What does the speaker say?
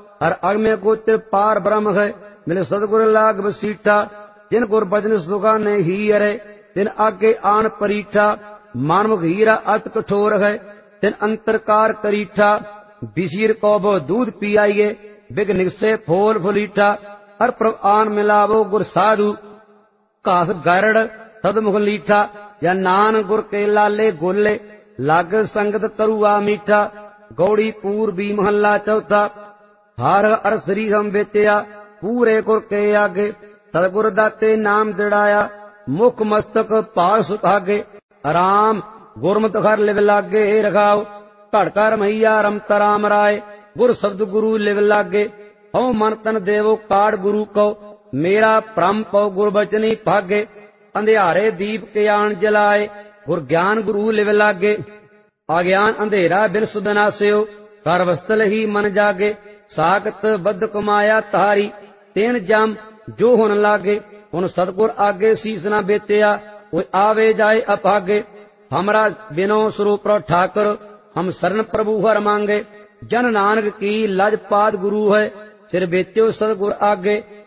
हर अगम्य गोचर पार ब्रह्म है। मिले सतगुर लाग बसीठा, जिन गुर बचन सुगाने ही अरे, तिन आगे आन परीठा। मानमुख हीरा अत कठोर है, तिन अंतरकार करीठा। बिसीर कौबो दूध पियाइए, बिग निगसे फोल फुलीठा। हर प्रभ आन मिलावो गुर साधु, घास गरड़ सदमुख लीठा। या नान गुर के लाले गोले, लाग संगत तरुआ मीठा। गौड़ी पूर्वी महला चौथा, हार अरसरी हम बेचया। पूरे गुर के आगे, सतगुर दाते नाम दिड़ाया। मुख मस्तक भाग सुभागे, राम गुरमत हर लिव लागे रखाओ। घड़कर मैया रमत राम राय, गुर शब्द गुरु लिव लागे। हौ मन तन देवो काड़ गुरु को, मेरा भ्रम पौ गुर बचनी भागे। अंधियारे दीप के आन जलाए, गुर ज्ञान गुरु लिव लागे। अज्ञान अंधेरा बिन सुदनास्यो, कर वस्तल ही मन जागे। सागत बद कमाया तारी, तेन जम जो हुन लागे। हुन सतगुर आगे शीस न बेचया, कोई आवे जाए अभागे। हमरा बिनो स्वरूप ठाकर, हम शरण प्रभु हर मांगे। जन नानक की लजपात गुरु है, सिर बेचो सतगुर आगे।